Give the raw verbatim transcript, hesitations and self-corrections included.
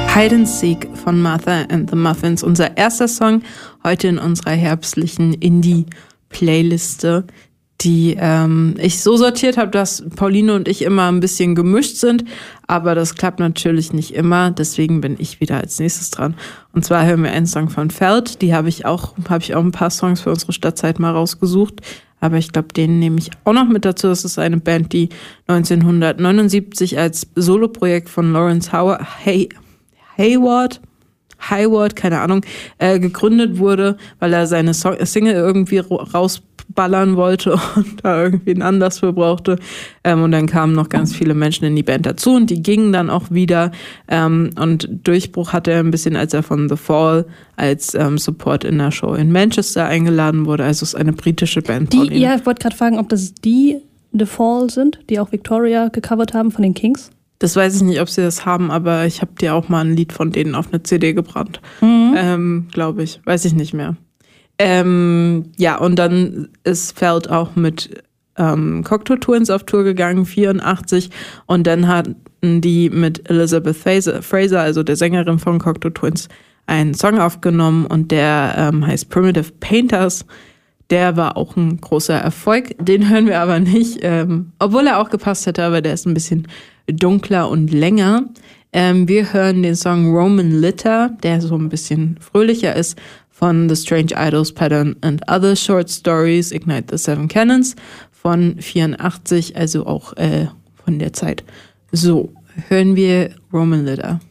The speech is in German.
Hide and Seek von Martha and the Muffins, unser erster Song heute in unserer herbstlichen Indie-Playliste, die ähm, ich so sortiert habe, dass Pauline und ich immer ein bisschen gemischt sind, aber das klappt natürlich nicht immer, deswegen bin ich wieder als nächstes dran. Und zwar hören wir einen Song von Felt, die habe ich auch, habe ich auch ein paar Songs für unsere Stadtzeit mal rausgesucht, aber ich glaube, den nehme ich auch noch mit dazu. Das ist eine Band, die neunzehnhundertneunundsiebzig als Soloprojekt von Lawrence Howard, hey, Hayward, Hayward, keine Ahnung, äh, gegründet wurde, weil er seine so- Single irgendwie rausballern wollte und da irgendwie einen Anlass für brauchte. Ähm, und dann kamen noch ganz viele Menschen in die Band dazu und die gingen dann auch wieder. Ähm, und Durchbruch hatte er ein bisschen, als er von The Fall als ähm, Support in der Show in Manchester eingeladen wurde. Also es ist eine britische Band. Die, ja, ich wollte gerade fragen, ob das die The Fall sind, die auch Victoria gecovert haben von den Kings. Das weiß ich nicht, ob sie das haben, aber ich habe dir auch mal ein Lied von denen auf eine C D gebrannt. Mhm. Ähm, glaube ich. Weiß ich nicht mehr. Ähm, ja, und dann ist Felt auch mit ähm, Cocteau Twins auf Tour gegangen, vierundachtzig. Und dann hatten die mit Elizabeth Fraser, also der Sängerin von Cocteau Twins, einen Song aufgenommen und der ähm, heißt Primitive Painters. Der war auch ein großer Erfolg. Den hören wir aber nicht, ähm, obwohl er auch gepasst hätte, aber der ist ein bisschen dunkler und länger. Ähm, wir hören den Song Roman Litter, der so ein bisschen fröhlicher ist, von The Strange Idols Pattern and Other Short Stories, Ignite the Seven Cannons von vierundachtzig, also auch äh, von der Zeit. So, hören wir Roman Litter.